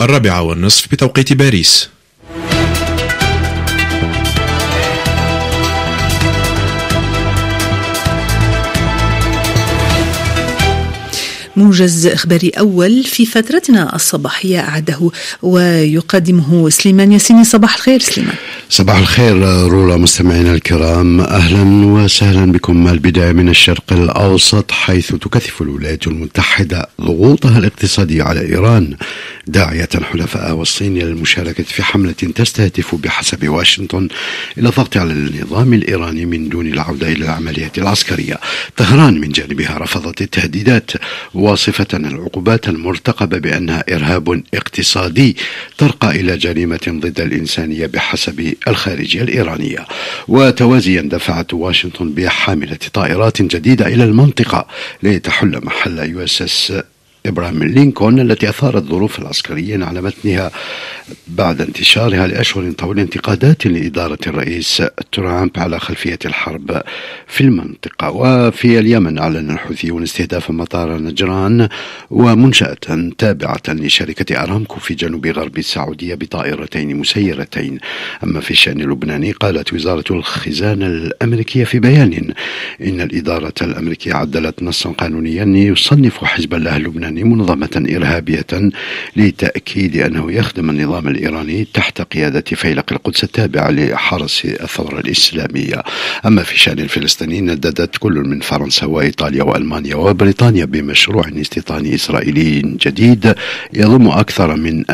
4:30 بتوقيت باريس. موجز إخباري أول في فترتنا الصباحية أعده ويقدمه سليمان ياسيني. صباح الخير سليمان. صباح الخير رولا، مستمعينا الكرام، أهلا وسهلا بكم. البداية من الشرق الأوسط، حيث تكثف الولايات المتحدة ضغوطها الاقتصادية على إيران، داعية حلفائها والصين للمشاركة في حملة تستهدف بحسب واشنطن إلى الضغط على النظام الإيراني من دون العودة إلى العمليات العسكرية. طهران من جانبها رفضت التهديدات، واصفة العقوبات المرتقبة بأنها إرهاب اقتصادي ترقى إلى جريمة ضد الإنسانية بحسب الخارجية الإيرانية. وتوازيا دفعت واشنطن بحاملة طائرات جديدة إلى المنطقة لتحل محل USS إبراهام لينكولن التي أثارت ظروف العسكريين على متنها بعد انتشارها لأشهر طويلة انتقادات لإدارة الرئيس ترامب على خلفية الحرب في المنطقة. وفي اليمن أعلن الحوثيون استهداف مطار نجران ومنشأة تابعة لشركة أرامكو في جنوب غرب السعودية بطائرتين مسيرتين. أما في الشأن اللبناني، قالت وزارة الخزانة الأمريكية في بيان إن الإدارة الأمريكية عدلت نصا قانونيا يصنف حزب الله اللبناني منظمة إرهابية لتأكيد أنه يخدم النظام الإيراني تحت قيادة فيلق القدس التابع لحرس الثورة الإسلامية. أما في شأن الفلسطينيين، نددت كل من فرنسا وإيطاليا وألمانيا وبريطانيا بمشروع استيطاني إسرائيلي جديد يضم أكثر من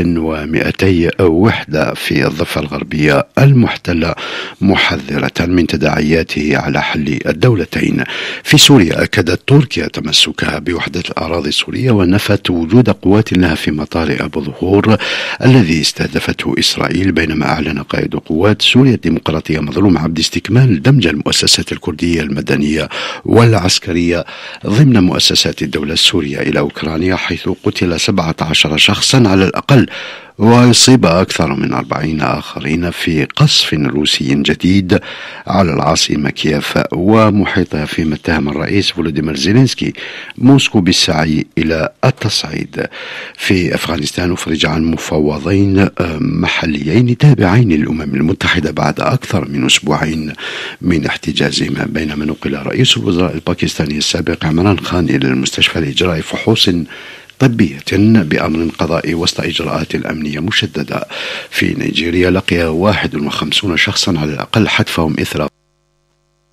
1200 وحدة في الضفة الغربية المحتلة، محذرة من تداعياته على حل الدولتين. في سوريا، أكدت تركيا تمسكها بوحدة الأراضي السورية ونفت وجود قوات لها في مطار أبو ظهور الذي استهدفته إسرائيل، بينما أعلن قائد قوات سوريا الديمقراطية مظلوم عبد استكمال دمج المؤسسات الكردية المدنية والعسكرية ضمن مؤسسات الدولة السورية إلى أوكرانيا، حيث قتل 17 شخصا على الأقل ويصيب أكثر من 40 آخرين في قصف روسي جديد على العاصمة كييف ومحيطها، فيما اتهم الرئيس فولوديمير زيلينسكي موسكو بالسعي إلى التصعيد. في أفغانستان، أفرج عن مفوضين محليين تابعين للأمم المتحدة بعد أكثر من أسبوعين من احتجازهما، بينما نقل رئيس الوزراء الباكستاني السابق عمران خان إلى المستشفى لإجراء فحوص طبية بأمر قضائي وسط إجراءات الأمنية مشددة. في نيجيريا، لقي 51 شخصا على الأقل حتفهم إثر